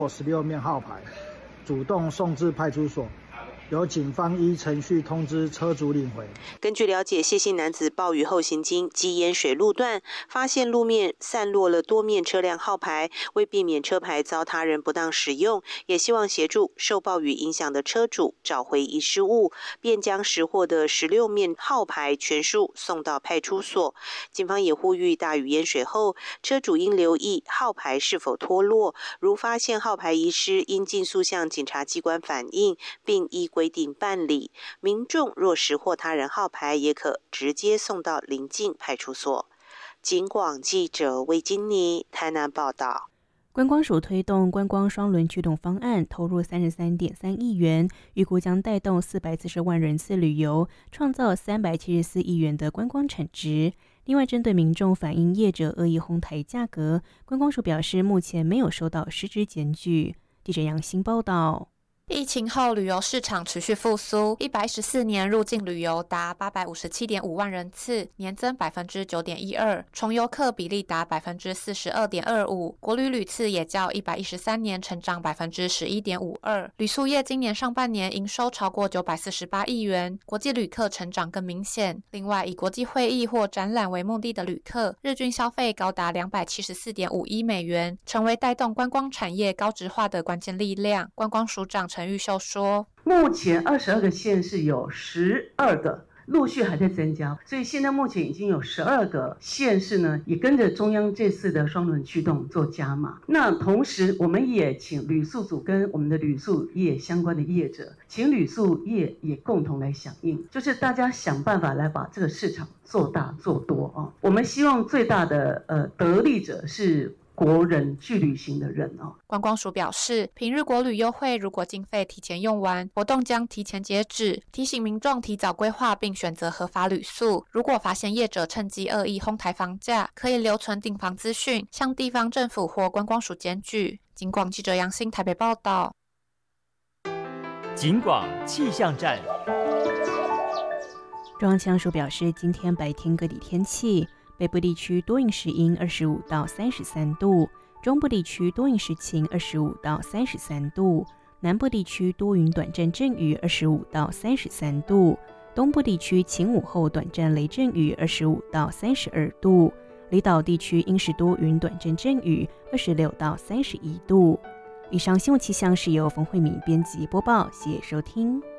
16面号牌，主动送至派出所，由警方依程序通知车主领回。 根据了解，谢姓男子暴雨后行经基淹水路段，发现路面散落了多面车辆号牌，为避免车牌遭他人不当使用，也希望协助受暴雨影响的车主找回遗失物，便将拾获的16面号牌全数送到派出所。警方也呼吁，大雨淹水后，车主应留意号牌是否脱落，如发现号牌遗失，应尽速向警察机关反映，并依规定办理。民众若拾获他人号牌，也可直接送到邻近派出所。警广记者魏金妮台南报道。 观光署推动观光双轮驱动方案，投入33.3亿元，预估将带动440万人次旅游，创造374亿元的观光产值。另外，针对民众反映业者恶意哄抬价格，观光署表示目前没有收到实质检举。记者杨欣报道。 疫情后，旅游市场持续复苏，114年入境旅游达857.5万人次，年增9.12%，重游客比例达42.25%，国旅旅次也较113年成长11.52%。旅宿业今年上半年营收超过948亿元，国际旅客成长更明显。另外，以国际会议或展览为目的的旅客，日均消费高达274.51美元，成为带动观光产业高质化的关键力量。观光署长陈玉秀说， 目前22个县市有12个陆续还在增加，所以现在目前已经有12个县市呢，也跟着中央这次的双轮驱动做加码。那同时我们也请旅宿组跟我们的旅宿业相关的业者，请旅宿业也共同来响应，就是大家想办法来把这个市场做大做多哦。我们希望最大的得利者是国人去旅行的人哦。 观光署表示，平日国旅优惠如果经费提前用完，活动将提前截止，提醒民众提早规划并选择合法旅宿。如果发现业者趁机恶意哄抬房价，可以留存订房资讯，向地方政府或观光署检举。警广记者杨欣台北报道。 警广气象站。 中央气象署表示，今天白天各地天气。北部地区多云时阴25到33度，中部地区多云时晴25到33度，南部地区多云短暂阵雨25到33度，东部地区晴午后短暂雷阵雨25到32度，离岛地区阴时多云短暂阵雨26到31度。以上新闻气象是由冯慧敏编辑播报，谢谢收听。